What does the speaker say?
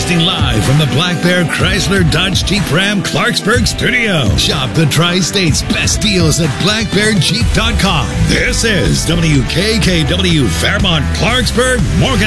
Broadcasting live from the Black Bear Chrysler Dodge Jeep Ram Clarksburg studio. Shop the Tri-State's best deals at blackbearjeep.com. This is WKKW Fairmont, Clarksburg, Morgan.